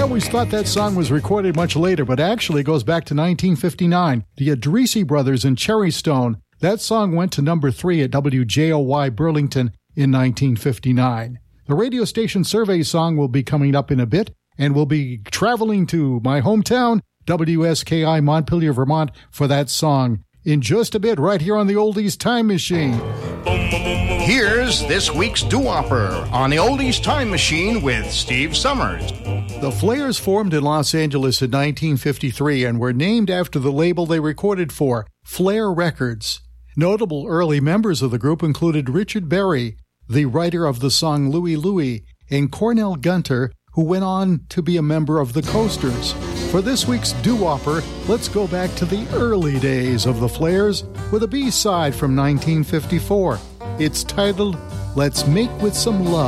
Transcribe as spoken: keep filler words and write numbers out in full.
always thought that song was recorded much later, but actually goes back to nineteen fifty-nine. The Adrisi Brothers in Cherry Stone. That song went to number three at W J O Y Burlington in nineteen fifty-nine. The radio station survey song will be coming up in a bit, and we'll be traveling to my hometown, W S K I Montpelier, Vermont, for that song in just a bit, right here on the Oldies Time Machine. Here's this week's doo-wopper on the Oldies Time Machine with Steve Summers. The Flares formed in Los Angeles in nineteen fifty-three and were named after the label they recorded for, Flair Records. Notable early members of the group included Richard Berry, the writer of the song Louie Louie, and Cornell Gunter, who went on to be a member of the Coasters. For this week's doo-wopper, let's go back to the early days of the Flares with a B-side from nineteen fifty-four. It's titled, Let's Make With Some Love.